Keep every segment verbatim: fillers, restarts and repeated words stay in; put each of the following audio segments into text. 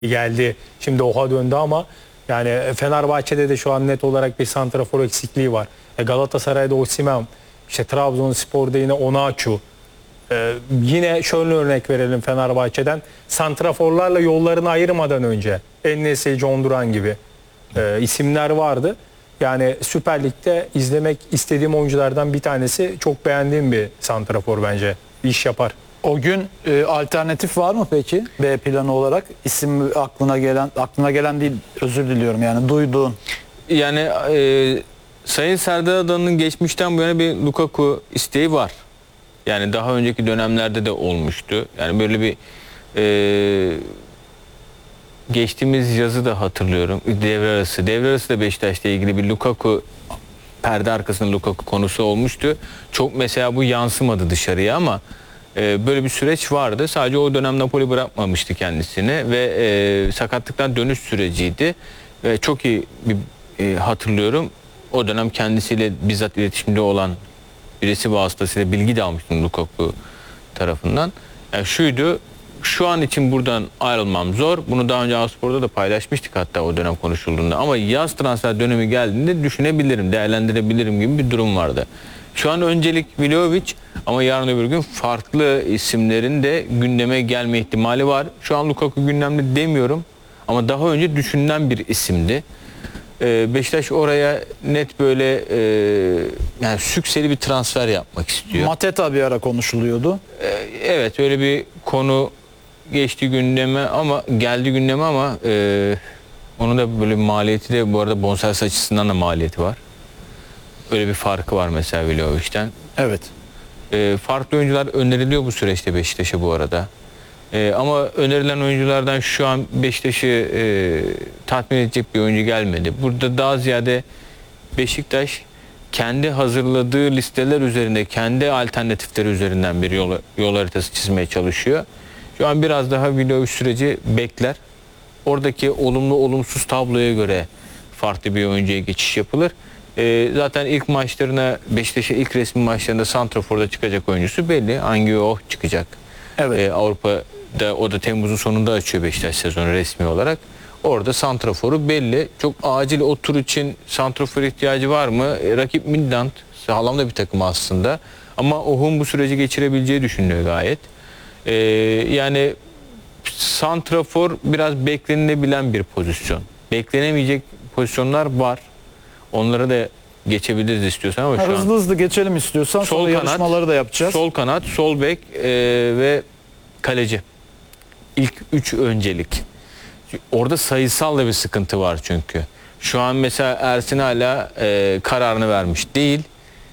geldi. Şimdi Oha döndü ama yani Fenerbahçe'de de şu an net olarak bir santrafor eksikliği var. E Galatasaray'da Osimhen, işte Trabzonspor'da yine Onaçu. Ee, yine şöyle örnek verelim Fenerbahçe'den. Santraforlarla yollarını ayırmadan önce En-Nesyri, John Duran gibi e, isimler vardı. Yani Süper Lig'de izlemek istediğim oyunculardan bir tanesi. Çok beğendiğim bir santrafor bence. İş yapar. O gün e, alternatif var mı peki B planı olarak? İsim aklına gelen, aklına gelen değil, özür diliyorum, yani duyduğun. Yani e, Sayın Serdar Adalı'nın geçmişten bu yana bir Lukaku isteği var. Yani daha önceki dönemlerde de olmuştu. Yani böyle bir e, geçtiğimiz yazı da hatırlıyorum. Devre arası. Devre arası da Beşiktaş'la ilgili bir Lukaku, perde arkasında Lukaku konusu olmuştu. Çok mesela bu yansımadı dışarıya ama e, böyle bir süreç vardı. Sadece o dönem Napoli bırakmamıştı kendisini ve e, sakatlıktan dönüş süreciydi. Ve çok iyi bir e, hatırlıyorum. O dönem kendisiyle bizzat iletişimde olan birisi vasıtasıyla bilgi de almıştım Lukaku tarafından. Yani şuydu, şu an için buradan ayrılmam zor. Bunu daha önce Aspor'da da paylaşmıştık hatta o dönem konuşulduğunda. Ama yaz transfer dönemi geldiğinde düşünebilirim, değerlendirebilirim gibi bir durum vardı. Şu an öncelik Vlahovic ama yarın öbür gün farklı isimlerin de gündeme gelme ihtimali var. Şu an Lukaku gündemde demiyorum ama daha önce düşünülen bir isimdi. Beşiktaş oraya net böyle e, yani sükseli bir transfer yapmak istiyor. Mateta bir ara konuşuluyordu. E, evet öyle bir konu geçti gündeme ama geldi gündeme ama e, onun da böyle maliyeti de bu arada bonservis açısından da maliyeti var. Öyle bir farkı var mesela Vlahovic'ten. Evet. E, farklı oyuncular öneriliyor bu süreçte Beşiktaş'a bu arada. Ee, ama önerilen oyunculardan şu an Beşiktaş'ı e, tatmin edecek bir oyuncu gelmedi. Burada daha ziyade Beşiktaş kendi hazırladığı listeler üzerinde, kendi alternatifleri üzerinden bir yol, yol haritası çizmeye çalışıyor. Şu an biraz daha Vlahovic süreci bekler. Oradaki olumlu olumsuz tabloya göre farklı bir oyuncuya geçiş yapılır. Ee, zaten ilk maçlarına, Beşiktaş'ın ilk resmi maçlarında santraforda çıkacak oyuncusu belli. Angio çıkacak. Evet. Ee, Avrupa'da o da Temmuz'un sonunda açıyor Beşiktaş sezonu resmi olarak. Orada santraforu belli. Çok acil o tur için santrafor ihtiyacı var mı? E, rakip Midland sağlam da bir takım aslında. Ama Ohun bu süreci geçirebileceği düşünülüyor gayet. Ee, yani santrafor biraz beklenilebilen bir pozisyon. Beklenemeyecek pozisyonlar var. Onlara da geçebiliriz istiyorsan ama Ha, şu hızlı an hızlı geçelim istiyorsan, sol sonra kanat, yarışmaları da yapacağız. Sol kanat, sol bek e, ve kaleci. İlk üç öncelik. Orada sayısal da bir sıkıntı var çünkü. Şu an mesela Ersin hala e, kararını vermiş değil.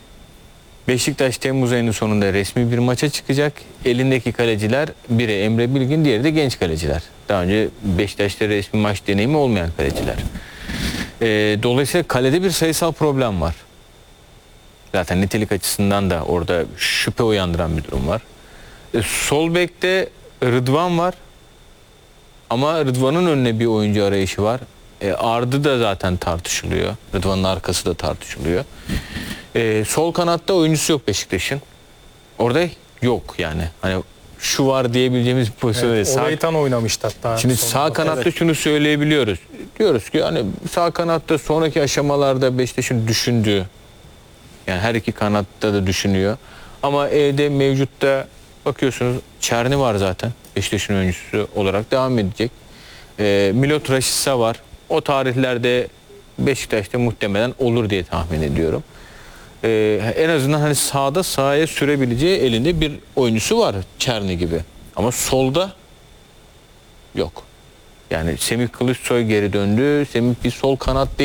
Beşiktaş Temmuz ayının sonunda resmi bir maça çıkacak. Elindeki kaleciler biri Emre Bilgin, diğeri de genç kaleciler. Daha önce Beşiktaş'ta resmi maç deneyimi olmayan kaleciler. E, dolayısıyla kalede bir sayısal problem var. Zaten nitelik açısından da orada şüphe uyandıran bir durum var. E, sol bekte Rıdvan var. Ama Rıdvan'ın önüne bir oyuncu arayışı var. E, Ardı da zaten tartışılıyor. Rıdvan'ın arkası da tartışılıyor. E, sol kanatta oyuncusu yok Beşiktaş'ın. Orada yok yani. Hani şu var diyebileceğimiz bir pozisyon değil. Evet, Sağ- Oraytan oynamıştı hatta. Şimdi sonunda. sağ kanatta Evet. şunu söyleyebiliyoruz. Diyoruz ki hani sağ kanatta sonraki aşamalarda Beşiktaş'ın düşündüğü, yani her iki kanatta da düşünüyor. Ama evde mevcutta bakıyorsunuz Çerni var zaten. Beşiktaş'ın oyuncusu olarak devam edecek. E, Milot Rashica var. O tarihlerde Beşiktaş'ta muhtemelen olur diye tahmin ediyorum. E, en azından hani sağda sahaya sürebileceği elinde bir oyuncusu var Çerni gibi. Ama solda yok. Yani Semih Kılıçsoy geri döndü. Semih bir sol kanat değil.